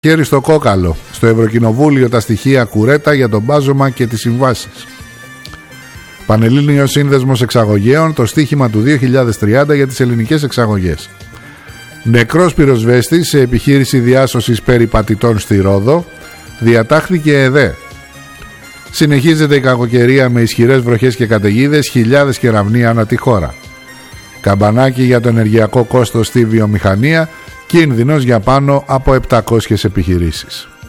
Χέρι στο κόκαλο. Στο Ευρωκοινοβούλιο τα στοιχεία κουρέτα για τον μπάζωμα και τις συμβάσεις. Πανελλήνιος Σύνδεσμος Εξαγωγέων, το στίχημα του 2030 για τις ελληνικές εξαγωγές. Νεκρός πυροσβέστης σε επιχείρηση διάσωσης περιπατητών στη Ρόδο. Διατάχθηκε ΕΔΕ. Συνεχίζεται η κακοκαιρία με ισχυρές βροχές και καταιγίδες, χιλιάδες κεραυνοί ανά τη χώρα. Καμπανάκι για το ενεργειακό κόστος στη βιομηχανία, κίνδυνος για πάνω από 700 επιχειρήσεις.